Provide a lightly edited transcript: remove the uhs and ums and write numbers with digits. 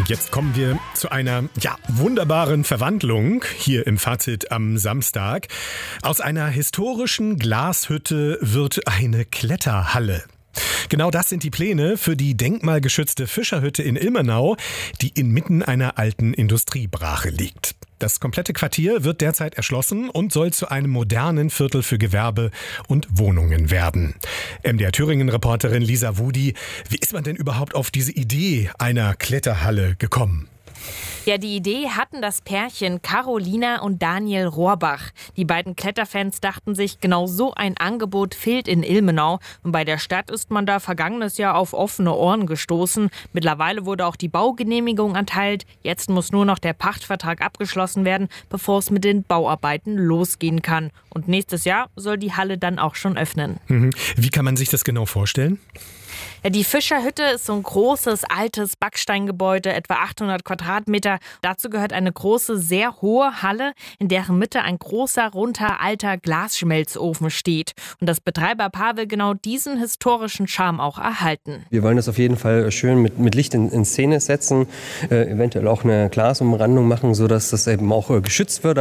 Und jetzt kommen wir zu einer wunderbaren Verwandlung hier im Fazit am Samstag. Aus einer historischen Glashütte wird eine Kletterhalle. Genau das sind die Pläne für die denkmalgeschützte Fischerhütte in Ilmenau, die inmitten einer alten Industriebrache liegt. Das komplette Quartier wird derzeit erschlossen und soll zu einem modernen Viertel für Gewerbe und Wohnungen werden. MDR Thüringen-Reporterin Lisa Wudi, wie ist man denn überhaupt auf diese Idee einer Kletterhalle gekommen? Ja, die Idee hatten das Pärchen Carolina und Daniel Rohrbach. Die beiden Kletterfans dachten sich, genau so ein Angebot fehlt in Ilmenau. Und bei der Stadt ist man da vergangenes Jahr auf offene Ohren gestoßen. Mittlerweile wurde auch die Baugenehmigung erteilt. Jetzt muss nur noch der Pachtvertrag abgeschlossen werden, bevor es mit den Bauarbeiten losgehen kann. Und nächstes Jahr soll die Halle dann auch schon öffnen. Wie kann man sich das genau vorstellen? Ja, die Fischerhütte ist so ein großes, altes Backsteingebäude, etwa 800 Quadratmeter. Dazu gehört eine große, sehr hohe Halle, in deren Mitte ein großer, runder, alter Glasschmelzofen steht. Und das Betreiberpaar will genau diesen historischen Charme auch erhalten. Wir wollen das auf jeden Fall schön mit Licht in Szene setzen, eventuell auch eine Glasumrandung machen, sodass das eben auch geschützt wird.